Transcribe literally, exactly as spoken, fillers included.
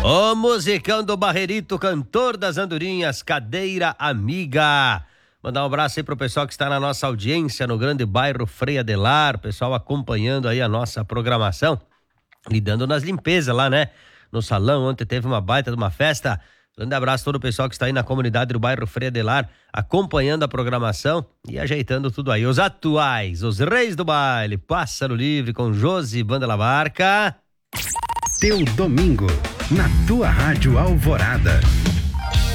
O musicão do Barreirito, cantor das andorinhas, Cadeira Amiga. Mandar um abraço aí pro pessoal que está na nossa audiência no grande bairro Frei Adelar, pessoal acompanhando aí a nossa programação, lidando nas limpezas lá, né? No salão, ontem teve uma baita de uma festa. Grande abraço a todo o pessoal que está aí na comunidade do bairro Frei Adelar, acompanhando a programação e ajeitando tudo aí. Os atuais, os reis do baile, Pássaro Livre com Josi Banda La Barca. Teu domingo, na tua Rádio Alvorada.